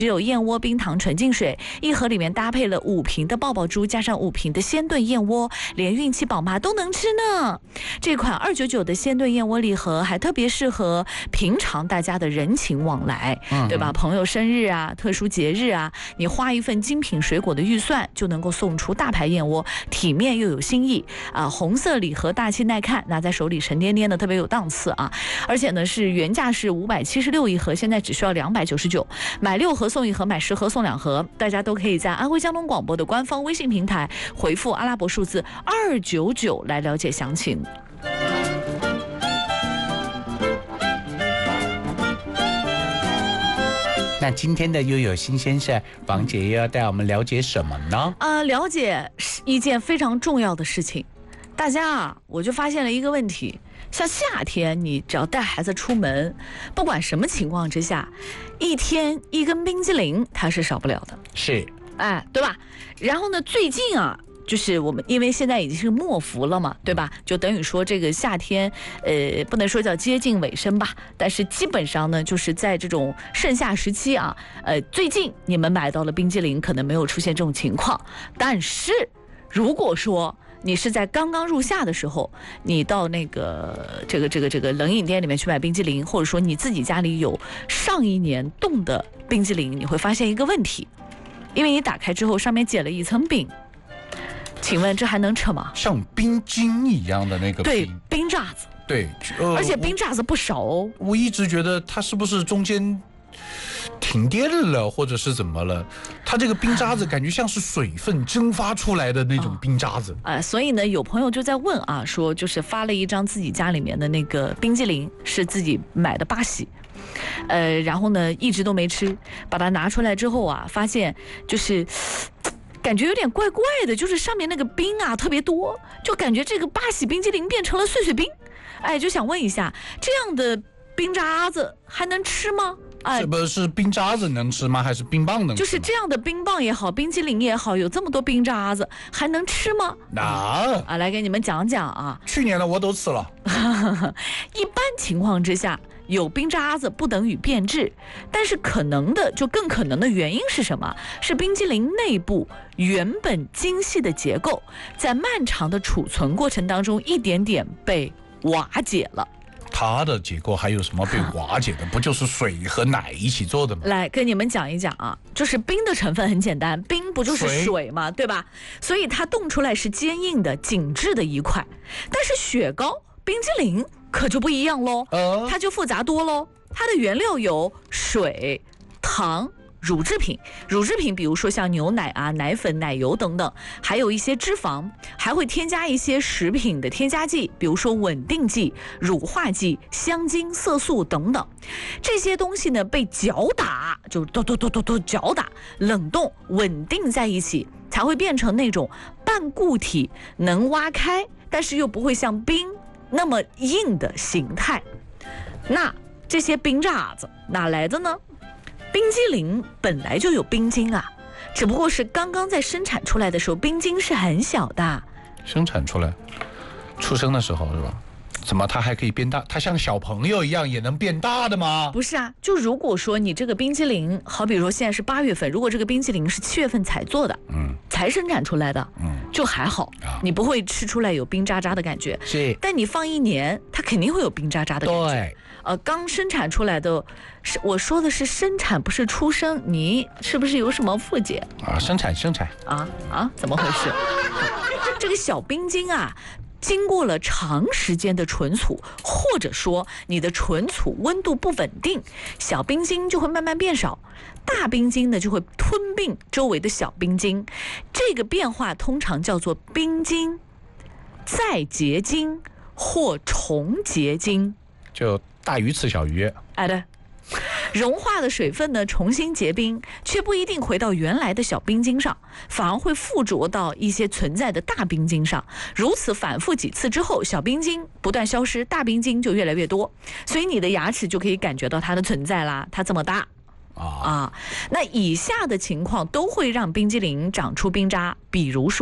只有燕窝冰糖纯净水一盒，里面搭配了5瓶的爆爆珠，加上5瓶的鲜炖燕窝，连孕期宝妈都能吃呢。这款299的鲜炖燕窝礼盒还特别适合平常大家的人情往来，对吧？朋友生日啊，特殊节日啊，你花一份精品水果的预算，就能够送出大牌燕窝，体面又有新意啊！红色礼盒大气耐看，拿在手里沉甸甸的，特别有档次啊！而且呢，是原价是576一盒，现在只需要299，买6盒送1盒，买10盒送2盒。大家都可以在安徽交通广播的官方微信平台回复阿拉伯数字299来了解详情。 那今天的又有新鲜事，王姐又要带我们了解什么呢？ 了解一件非常重要的事情。大家啊，我就发现了一个问题，像夏天你只要带孩子出门，不管什么情况之下，一天1根冰激凌它是少不了的， 是， 对吧？然后呢，最近啊，就是我们因为现在已经是末伏了嘛，对吧？就等于说这个夏天，不能说叫接近尾声吧，但是基本上呢，就是在这种盛夏时期啊，最近你们买到了冰激凌，可能没有出现这种情况，但是如果说你是在刚刚入夏的时候，你到那个这个冷饮店里面去买冰激凌，或者说你自己家里有上一年冻的冰激凌，你会发现一个问题，因为你打开之后上面结了一层冰，请问这还能吃吗？ 像冰晶一样的那个冰， 对，冰渣子， 对， 而且冰渣子不少哦。 我一直觉得它是不是中间停电了，或者是怎么了？它这个冰渣子感觉像是水分蒸发出来的那种冰渣子。 所以呢，有朋友就在问啊，说就是发了一张自己家里面的那个冰激凌，是自己买的巴西。然后呢，一直都没吃，把它拿出来之后啊，发现就是感觉有点怪怪的，就是上面那个冰啊特别多，就感觉这个巴西冰激凌变成了碎碎冰。就想问一下，这样的冰渣子还能吃吗？ 这不是冰渣子能吃吗？还是冰棒能吃吗？ 就是这样的冰棒也好，冰激凌也好，有这么多冰渣子，还能吃吗？来给你们讲讲啊。 去年的我都吃了。 一般情况之下，有冰渣子不等于变质，但是更可能的原因是什么？是冰激凌内部原本精细的结构，在漫长的储存过程当中，一点点被瓦解了。 它的结构还有什么被瓦解的？不就是水和奶一起做的吗？ 来跟你们讲一讲啊，就是冰的成分很简单，冰不就是水吗？对吧？所以它冻出来是坚硬的、紧致的一块。但是雪糕、冰激凌可就不一样喽，它就复杂多喽。它的原料有水、糖、乳制品，比如说像牛奶啊、奶粉、奶油等等，还有一些脂肪，还会添加一些食品的添加剂，比如说稳定剂、乳化剂、香精、色素等等。这些东西呢被搅打，就都搅打、冷冻、稳定在一起，才会变成那种半固体，能挖开，但是又不会像冰那么硬的形态。那这些冰渣子哪来的呢？冰激凌本来就有冰晶啊，只不过是刚刚在生产出来的时候，冰晶是很小的。 生产出来，出生的时候是吧？怎么它还可以变大？它像小朋友一样也能变大的吗？ 不是啊，就如果说你这个冰激凌，好比说现在是8月份，如果这个冰激凌是7月份才做的，才生产出来的，就还好，你不会吃出来有冰渣渣的感觉。 是， 但你放1年，它肯定会有冰渣渣的感觉。 对。 刚生产出来的，我说的是生产，不是出生。你是不是有什么误解生产怎么回事？这个小冰晶啊，经过了长时间的存储，或者说你的存储温度不稳定，小冰晶就会慢慢变少，大冰晶呢就会吞并周围的小冰晶。这个变化通常叫做冰晶再结晶或重结晶， 就大鱼吃小鱼。 对，融化的水分呢重新结冰，却不一定回到原来的小冰晶上，反而会附着到一些存在的大冰晶上。如此反复几次之后，小冰晶不断消失，大冰晶就越来越多，所以你的牙齿就可以感觉到它的存在啦，它这么大。那以下的情况都会让冰激凌长出冰渣，比如说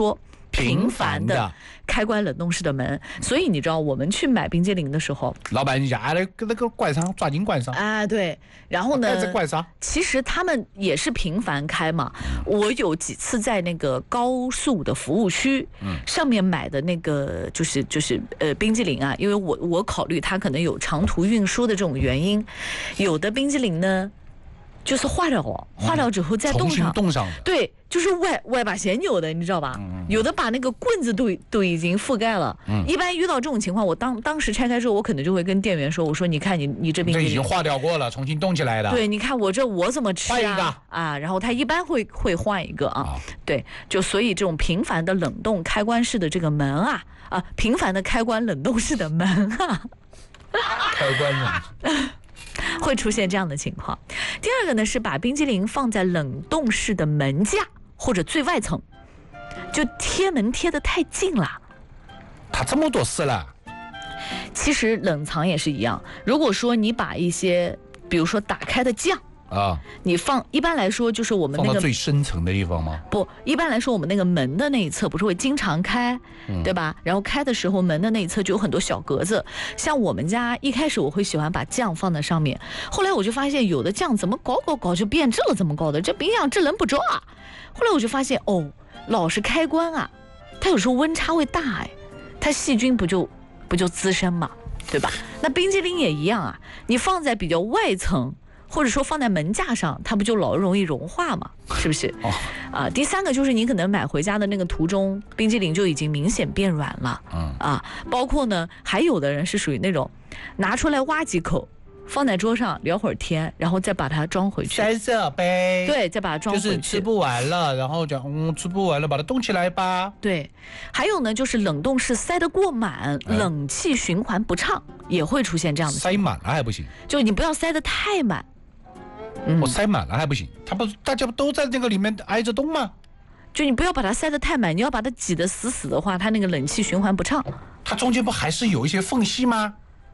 频繁的开关冷冻室的门。所以你知道我们去买冰激凌的时候， 老板你讲那个关上，抓紧关上啊，对，然后呢， 关上。 其实他们也是频繁开嘛。我有几次在那个高速的服务区上面买的那个就是冰激凌啊，因为我考虑它可能有长途运输的这种原因，有的冰激凌呢就是化掉之后再冻上， 重新冻上的。 对，就是外把咸有的，你知道吧？有的把那个棍子都已经覆盖了。一般遇到这种情况，我当时拆开之后，我可能就会跟店员说：“我说你看你这冰激凌这已经化掉过了，重新冻起来的。 对，你看我怎么吃啊？ 换一个啊，然后他一般会换一个啊。对，就所以这种频繁的冷冻开关式的这个门啊，频繁的开关冷冻式的门啊， 开关冷。 会出现这样的情况。第二个呢是把冰激凌放在冷冻室的门架或者最外层，就贴门贴得太近了。 他这么多事了。 其实冷藏也是一样，如果说你把一些比如说打开的酱你一般来说就是我们那个放到最深层的地方吗？ 不，一般来说我们那个门的那一侧不是会经常开，对吧？然后开的时候门的那一侧就有很多小格子。像我们家一开始我会喜欢把酱放在上面，后来我就发现有的酱怎么搞就变质了，怎么搞的？这冰箱制冷不着啊！后来我就发现老是开关啊，它有时候温差会大它细菌不就滋生嘛，对吧？那冰激凌也一样啊，你放在比较外层。或者说放在门架上，它不就老容易融化吗？是不是？第三个就是你可能买回家的那个途中，冰激凌就已经明显变软了。包括呢，还有的人是属于那种拿出来挖几口，放在桌上聊会儿天，然后再把它装回去。 塞这呗。 对，再把它装回去。 就是吃不完了，然后讲吃不完了，把它冻起来吧。 对，还有呢，就是冷冻室塞得过满，冷气循环不畅，也会出现这样的情况。 塞满了还不行， 就你不要塞得太满。 我塞满了还不行，大家都在那个里面挨着冻吗？ 就你不要把它塞得太满，你要把它挤得死死的话，它那个冷气循环不畅。 它中间不还是有一些缝隙吗？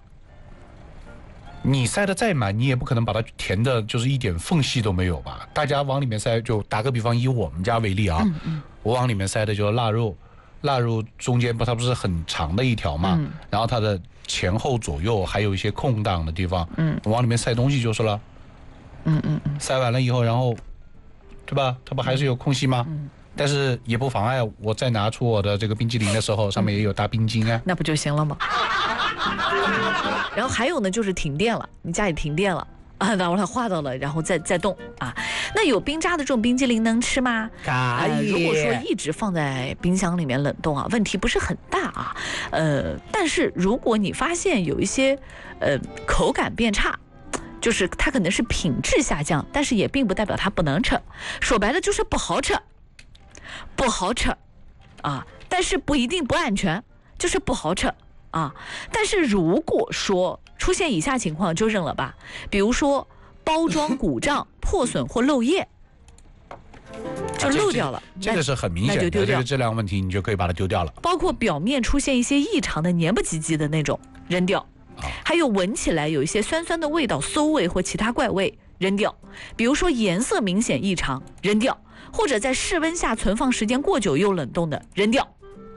你塞得再满，你也不可能把它填的就是一点缝隙都没有吧？大家往里面塞，就打个比方，以我们家为例啊，我往里面塞的就是腊肉，腊肉中间它不是很长的一条嘛，然后它的前后左右还有一些空档的地方，我往里面塞东西就是了。塞完了以后，然后，对吧？它不还是有空隙吗？但是也不妨碍我再拿出我的这个冰激凌的时候，上面也有大冰晶啊。 那不就行了吗？然后还有呢，就是停电了，你家里停电了然后它化到了，然后再冻那有冰渣的这种冰激凌能吃吗？如果说一直放在冰箱里面冷冻问题不是很大但是如果你发现有一些口感变差。就是它可能是品质下降，但是也并不代表它不能吃，说白了就是不好吃但是不一定不安全，就是不好吃但是如果说出现以下情况就扔了吧，比如说包装鼓胀、破损或漏液，就漏掉了， 这个是很明显的，这个质量问题你就可以把它丢掉了。 包括表面出现一些异常的黏不唧唧的那种，扔掉。还有闻起来有一些酸酸的味道、馊味或其他怪味，扔掉。比如说颜色明显异常，扔掉；或者在室温下存放时间过久又冷冻的，扔掉。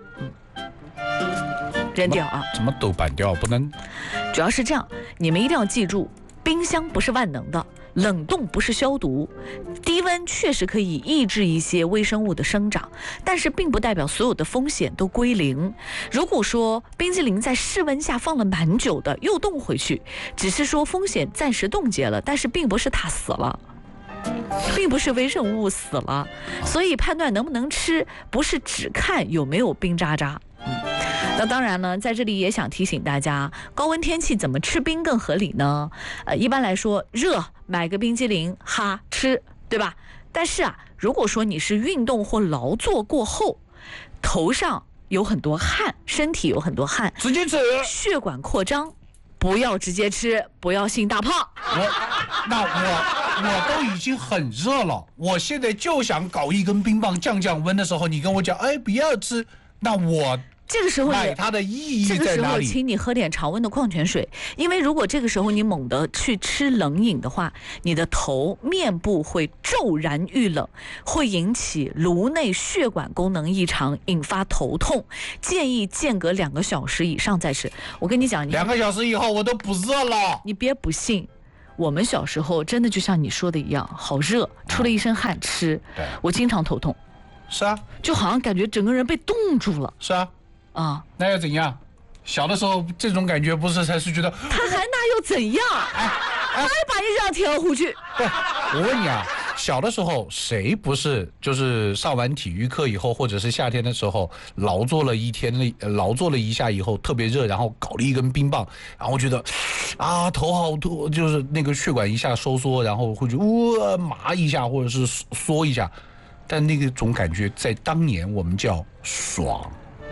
扔掉怎么都板掉？不能。 主要是这样，你们一定要记住，冰箱不是万能的。冷冻不是消毒，低温确实可以抑制一些微生物的生长，但是并不代表所有的风险都归零。如果说冰激凌在室温下放了蛮久的又冻回去，只是说风险暂时冻结了，但是并不是它死了，并不是微生物死了。所以判断能不能吃，不是只看有没有冰渣渣。那当然呢，在这里也想提醒大家，高温天气怎么吃冰更合理呢？一般来说，热买个冰激凌吃，对吧？但是如果说你是运动或劳作过后，头上有很多汗，身体有很多汗， 直接吃， 血管扩张，不要直接吃，不要性大胖。 我都已经很热了，我现在就想搞一根冰棒降温的时候，你跟我讲，不要吃，那我这个时候买它的意义这个时候， 在哪里？ 请你喝点常温的矿泉水，因为如果这个时候你猛地去吃冷饮的话，你的头、面部会骤然遇冷，会引起颅内血管功能异常，引发头痛。建议间隔2个小时以上再吃。我跟你讲 ，2个小时以后我都不热了。 你别不信。我们小时候真的就像你说的一样，好热，出了一身汗吃，我经常头痛。 是啊， 就好像感觉整个人被冻住了。 是啊， 啊， 那要怎样？小的时候这种感觉不是才是觉得他还哪有怎样？还把你扔天鹅湖去。 不，我问你啊，小的时候谁不是就是上完体育课以后，或者是夏天的时候劳作了一下以后特别热，然后搞了一根冰棒，然后觉得啊头好痛，就是那个血管一下收缩，然后会觉得麻一下或者是缩一下，但那个种感觉在当年我们叫爽。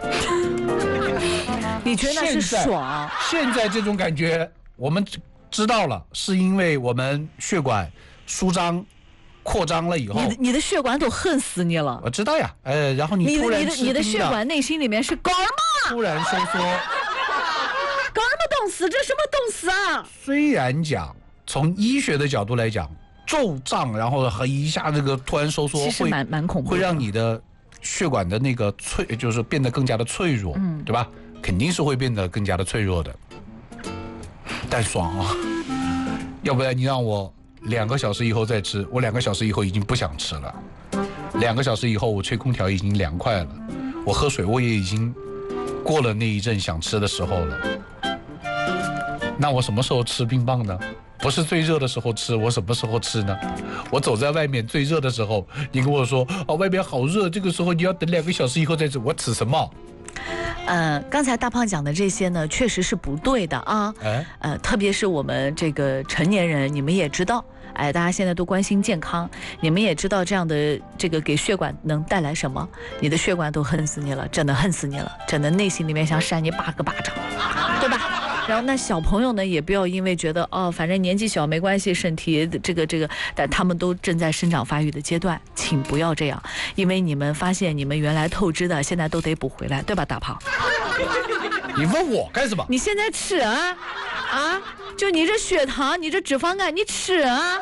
你觉得那是爽？ 现在这种感觉我们知道了，是因为我们血管舒张扩张了以后， 你的血管都恨死你了。 我知道呀，然后你突然你的血管内心里面是搞什么？ 突然收缩， 搞什么冻死？这什么冻死啊？ 虽然讲从医学的角度来讲，骤胀然后一下这个突然收缩， 其实蛮恐怖的， 会让你的血管的那个就是变得更加的脆弱，对吧？肯定是会变得更加的脆弱的。但爽啊！要不然你让我2个小时以后再吃，我2个小时以后已经不想吃了。2个小时以后我吹空调已经凉快了，我喝水我也已经过了那一阵想吃的时候了。那我什么时候吃冰棒呢？不是最热的时候吃，我什么时候吃呢？我走在外面最热的时候，你跟我说外面好热，这个时候你要等2个小时以后再吃，我吃什么？ 刚才大胖讲的这些呢，确实是不对的啊。特别是我们这个成年人，你们也知道，大家现在都关心健康，你们也知道这样的这个给血管能带来什么，你的血管都恨死你了，真的恨死你了，真的内心里面想扇你8个巴掌，对吧？然后那小朋友呢，也不要因为觉得反正年纪小没关系，身体这个，但他们都正在生长发育的阶段，请不要这样，因为你们发现你们原来透支的，现在都得补回来，对吧，大胖？ 你问我干什么？ 你现在吃啊，就你这血糖，你这脂肪肝，你吃啊，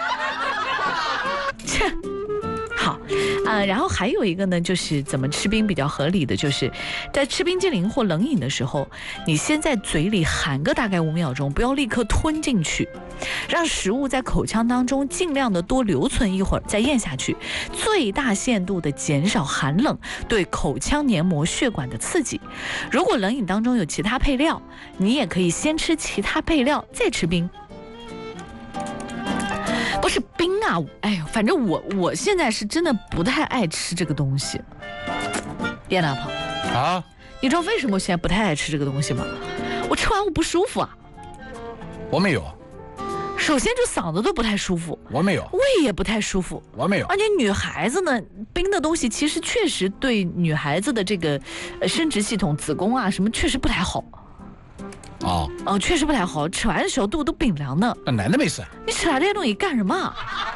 切。好，然后还有一个呢，就是怎么吃冰比较合理的，就是在吃冰激凌或冷饮的时候，你先在嘴里含个大概5秒钟，不要立刻吞进去，让食物在口腔当中尽量的多留存一会儿再咽下去，最大限度的减少寒冷对口腔黏膜血管的刺激。如果冷饮当中有其他配料，你也可以先吃其他配料再吃冰。不是冰啊，反正我现在是真的不太爱吃这个东西。叶大胖啊， 你知道为什么我现在不太爱吃这个东西吗？我吃完我不舒服啊。 我没有。 首先就嗓子都不太舒服， 我没有。 胃也不太舒服， 我没有。 而且女孩子呢，冰的东西其实确实对女孩子的这个生殖系统、子宫啊什么确实不太好。确实不太好，吃完的时候肚子都冰凉的。 那男的没事， 你吃完这些东西干什么？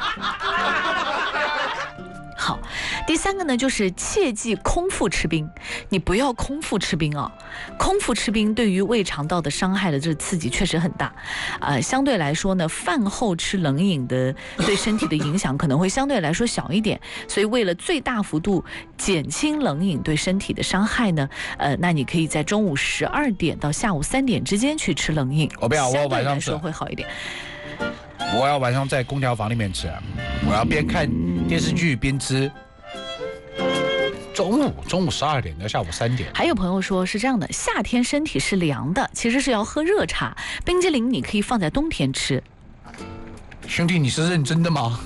好，第3个呢，就是切忌空腹吃冰，你不要空腹吃冰啊！空腹吃冰对于胃肠道的伤害的这刺激确实很大，相对来说呢，饭后吃冷饮的对身体的影响可能会相对来说小一点，所以为了最大幅度减轻冷饮对身体的伤害呢，那你可以在中午12点到下午3点之间去吃冷饮， 我不要，我晚上吃相对来说会好一点。 我要晚上在空调房里面吃，我要边看电视剧边吃。中午12点到下午3点。 还有朋友说是这样的，夏天身体是凉的，其实是要喝热茶，冰激凌你可以放在冬天吃。 兄弟，你是认真的吗？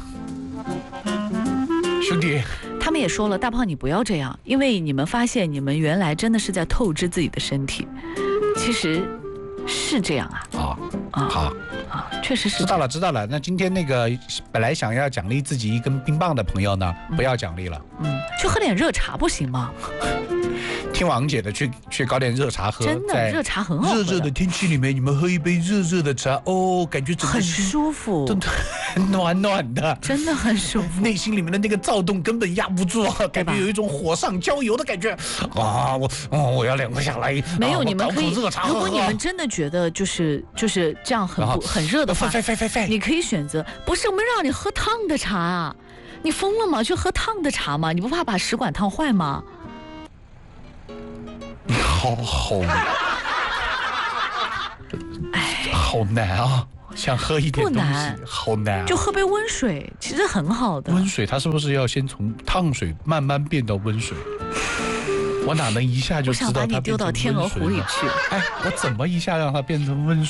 兄弟， 他们也说了，大胖你不要这样，因为你们发现你们原来真的是在透支自己的身体，其实是这样啊。 好。 确实是知道了。那今天那个本来想要奖励自己一根冰棒的朋友呢，不要奖励了。 去喝点热茶不行吗？ 听王姐的，去搞点热茶喝。 真的，热茶很好喝。 热的天气里面，你们喝一杯热的茶，哦，感觉整个很舒服， 真的暖暖的， 真的很舒服。 内心里面的那个躁动根本压不住啊，感觉有一种火上浇油的感觉啊！我要2个下来。 没有，你们可以， 热茶喝。 如果你们真的觉得就是这样很热的话，你可以选择，不是我们让你喝烫的茶啊，你疯了吗？去喝烫的茶吗？你不怕把食管烫坏吗？ 你好，好难啊！想喝一点东西，好难。 就喝杯温水，其实很好的。 温水它是不是要先从烫水慢慢变到温水？我哪能一下就知道它变成温水？ 我想把你丢到天鹅湖里去。 哎，我怎么一下让它变成温水？